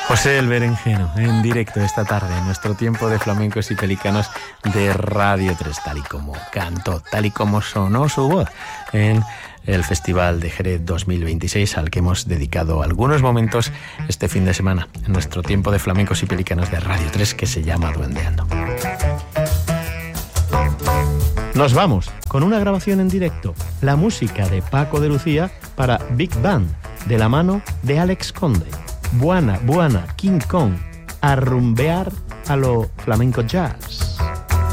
José el Berenjeno, en directo esta tarde, en nuestro tiempo de flamencos y pelicanos de Radio 3, tal y como cantó, tal y como sonó su voz en el Festival de Jerez 2026, al que hemos dedicado algunos momentos este fin de semana, en nuestro tiempo de flamencos y pelicanos de Radio 3, que se llama Duendeando. Nos vamos con una grabación en directo, la música de Paco de Lucía para Big Band, de la mano de Alex Conde. Buana, King Kong, a rumbear a lo flamenco jazz.